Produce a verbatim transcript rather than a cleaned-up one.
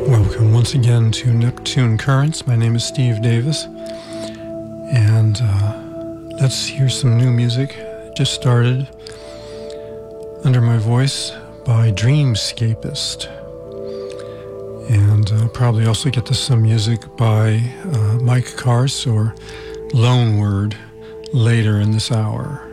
Welcome once again to Neptune Currents. My name is Steve Davis, and uh, let's hear some new music. Just started Under My Voice by Dreamscapist, and uh, probably also get to some music by uh, Mike Kars or Lone Word later in this hour.